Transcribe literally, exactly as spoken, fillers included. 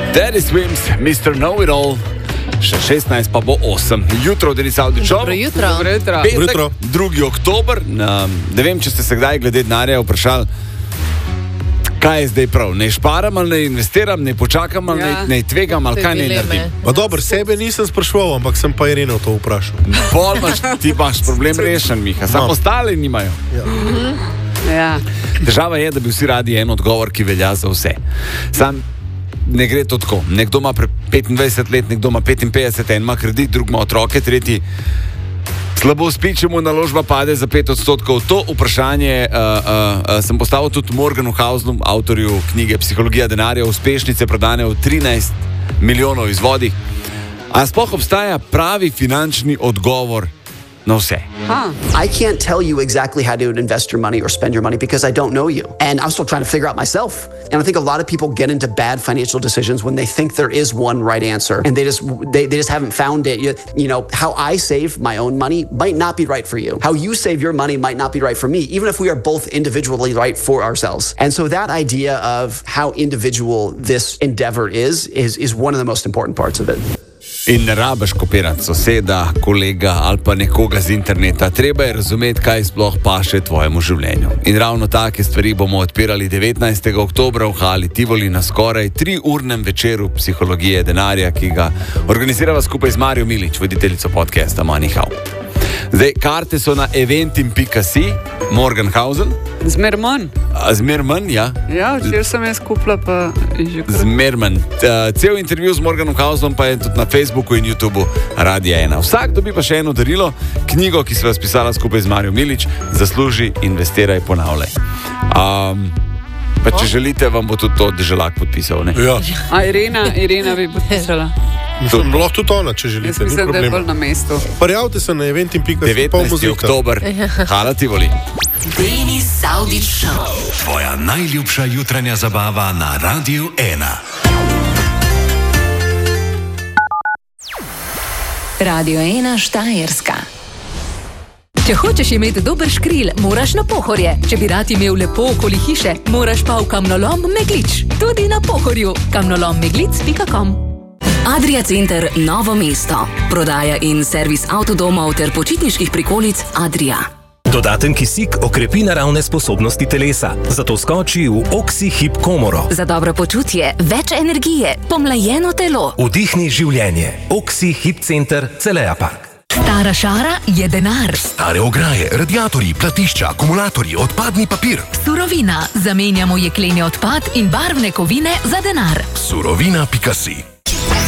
Daddy Swims, mister Know-It-All. Še šestnajst pa bo osem. Jutro, Denis Avdićov. Dobro jutro. Dobro jutro. Petek, drugi oktober. Ne vem, če ste se kdaj glede denarja vprašali, kaj je zdaj prav. Ne šparam ali ne investiram, ne počakam ali ja. ne, ne tvegam ali kaj ne naredim. Pa dobro, sebe nisem sprašoval, ampak sem pa Ireno to vprašal. Pol imaš, ti imaš problem rešen, Miha. Samo ostali nimajo. Ja. Ja. Težava je, da bi vsi radi en odgovor, ki velja za vse. Sam ne gre to tako. Nekdo ima petindvajset let, nekdo ima petinpetdeset, en ima kredit, drug ima otroke, tretji slabo spi, če mu naložba pade za pet odstotkov. To vprašanje uh, uh, uh, sem postavil tudi Morganu Houselu, avtorju knjige Psihologija denarja, uspešnice prodane v trinajst milijonov izvodih. A sploh obstaja pravi finančni odgovor na vse? Huh. I can't tell you exactly how to invest your money or spend your money because I don't know you. And I'm still trying to figure out myself. And I think a lot of people get into bad financial decisions when they think there is one right answer and they just they, they just haven't found it. You, you know, how I save my own money might not be right for you. How you save your money might not be right for me, even if we are both individually right for ourselves. And so that idea of how individual this endeavor is, is, is one of the most important parts of it. In ne rabiš kopirati soseda, kolega ali pa nekoga z interneta. Treba je razumeti, kaj sploh paše tvojemu življenju. In ravno take stvari bomo odpirali devetnajstega oktobra v hali Tivoli na skoraj triurnem večeru Psihologije denarja, ki ga organizirava skupaj z Marijo Milič, voditeljico podcasta Money How. Zdaj, karte so na eventim pika si, Morgan Housel. Zmer manj. Zmer manj, ja. Ja, včeraj sem jaz kupila, pa je že kar. Zmer manj. Cel intervju z Morganom Houselom pa je tudi na Facebooku in YouTubeu Radia ena. Vsak dobi pa še eno darilo, knjigo, ki sva spisala skupaj z Marijo Milič, Zasluži, investiraj, ponavljaj. Um, pa če želite, vam bo tudi to Deželak podpisal, ne? Ja. A Irena, Irena bi podpisala. Mislim, lahko tudi ona, če želite. Jaz mislim, da je bolj na mestu. Prijavite se na eventim pika si, pol devetnajstega muzika. oktober, hala Tivoli. Denis Avdićov. Tvoja najljubša jutranja zabava na Radiu ena. Radio ena Štajerska. Če hočeš imeti dober škril, moraš na Pohorje. Če bi rad imel lepo okoli hiše, moraš pa v kamnolom Meglič. Tudi na Pohorju. kamnolom meglic pika com. Adria Center Novo mesto. Prodaja in servis avtodomov ter počitniških prikolic Adria. Dodaten kisik okrepi naravne sposobnosti telesa, zato skoči v Oxy Hip komoro. Za dobro počutje, več energije, pomlajeno telo. Vdihni življenje. Oxy Hip Center Celeja Park. Stara šara je denar. Stare ograje, radiatorji, platišča, akumulatorji, odpadni papir. Surovina. Zamenjamo jekleni odpad in barvne kovine za denar. Surovina pika si.